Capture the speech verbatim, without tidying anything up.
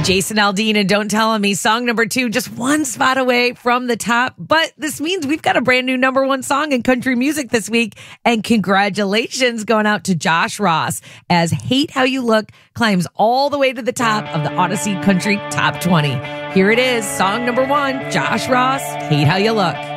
Jason Aldean and Don't Tell On Me, song number two, just one spot away from the top. But this means we've got a brand new number one song in country music this week. And congratulations going out to Josh Ross as Hate How You Look climbs all the way to the top of the Odyssey Country Top twenty. Here it is, song number one, Josh Ross, Hate How You Look.